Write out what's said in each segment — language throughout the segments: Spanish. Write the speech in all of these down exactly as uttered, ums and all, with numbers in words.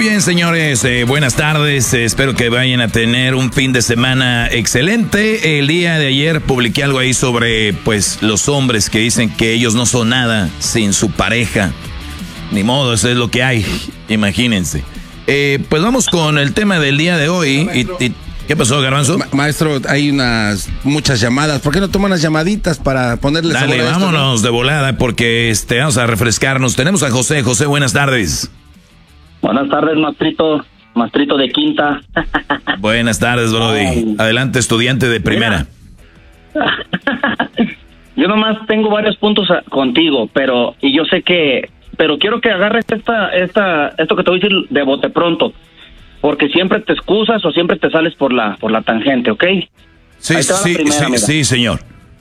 bien, señores, eh, buenas tardes. Eh, espero que vayan a tener un fin de semana excelente. El día de ayer publiqué algo ahí sobre, pues, los hombres que dicen que ellos no son nada sin su pareja. Ni modo, eso es lo que hay. Imagínense. Eh, pues vamos con el tema del día de hoy. Y, y, ¿Qué pasó, Garbanzo? Ma maestro, hay unas muchas llamadas. ¿Por qué no toma unas llamaditas para ponerles Dale, vámonos esto, ¿no? de volada porque este, vamos a refrescarnos. Tenemos a José. José, buenas tardes. Buenas tardes, maestrito. Maestrito de quinta. Buenas tardes, Brody. Ay. Adelante, estudiante de primera. Yo nomás tengo varios puntos a, contigo, pero y yo sé que, pero quiero que agarres esta, esta, esto que te voy a decir de bote pronto, porque siempre te excusas o siempre te sales por la, por la tangente, ¿ok? Sí, sí, primera, sí, sí, señor.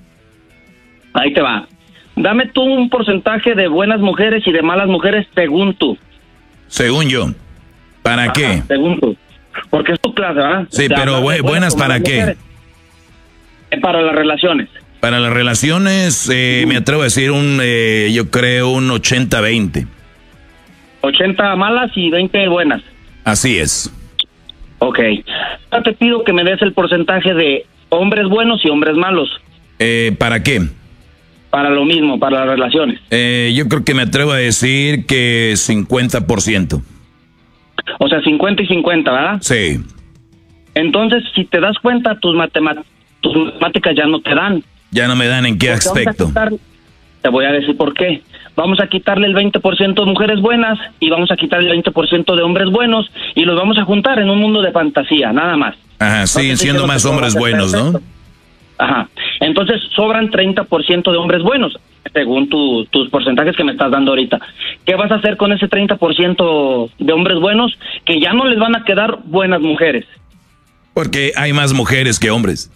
Ahí te va. Dame tú un porcentaje de buenas mujeres y de malas mujeres según tú. Según yo. ¿Para Ajá, qué? Según tú. Porque es tu clase, ¿verdad? Sí, pero buenas, buenas ¿para qué? Mujeres. Para las relaciones. Para las relaciones, eh, uh-huh. me atrevo a decir un, eh, yo creo un ochenta veinte. ochenta malas y veinte buenas. Así es. Ok. Ahora te pido que me des el porcentaje de hombres buenos y hombres malos. Eh, ¿Para qué? Para lo mismo, para las relaciones. Eh, yo creo que me atrevo a decir que cincuenta por ciento. O sea, cincuenta y cincuenta, ¿verdad? Sí. Entonces, si te das cuenta, tus, matemat tus matemáticas ya no te dan. Ya no me dan en qué aspecto. Quitar, te voy a decir por qué. Vamos a quitarle el veinte por ciento de mujeres buenas y vamos a quitarle el veinte por ciento de hombres buenos y los vamos a juntar en un mundo de fantasía, nada más. Ajá, siguen no siendo más hombres buenos, ¿no? Ajá. Entonces sobran treinta por ciento de hombres buenos, según tu, tus porcentajes que me estás dando ahorita. ¿Qué vas a hacer con ese treinta por ciento de hombres buenos que ya no les van a quedar buenas mujeres? Porque hay más mujeres que hombres.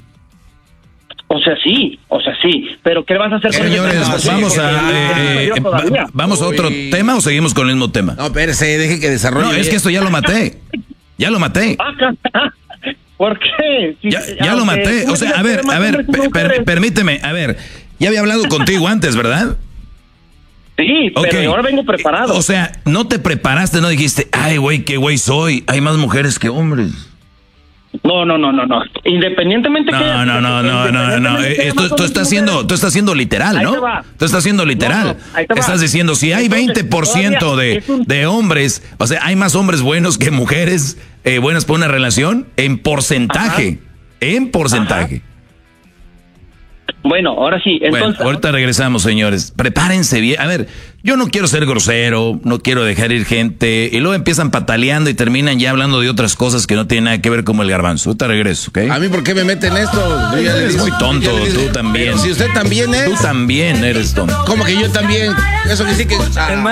O sea, sí, o sea, sí, pero ¿qué vas a hacer con Señores, ese vamos a eh, eh, va, vamos a otro Uy. tema o seguimos con el mismo tema. No, espérese, deje que desarrolle. No, es que esto ya lo maté. Ya lo maté. ¿Por qué? Si, ya ya lo maté. O sea, a ver, a ver, per, per, permíteme, a ver. Ya había hablado contigo antes, ¿verdad? Sí, pero okay. ahora vengo preparado. O sea, no te preparaste, no dijiste, ay, güey, qué güey soy. Hay más mujeres que hombres. No, no, no, no, no. Independientemente no, que... No, no, no, no, no, no. Esto, tú estás haciendo, tú estás haciendo literal, ¿no? Tú estás haciendo literal. No, no, estás diciendo, si hay veinte por ciento de, de hombres, o sea, hay más hombres buenos que mujeres eh, buenas para una relación, en porcentaje. Ajá. En porcentaje. Ajá. Bueno, ahora sí. Entonces, bueno, ahorita regresamos, señores. Prepárense bien. A ver, yo no quiero ser grosero, no quiero dejar ir gente. Y luego empiezan pataleando y terminan ya hablando de otras cosas que no tienen nada que ver como el garbanzo. Ahorita regreso, ¿ok? A mí, ¿por qué me meten esto? Yo ya eres muy tonto, tú también. Pero si usted también es. Tú también eres tonto. ¿Cómo que yo también? Eso que sí que... Ah.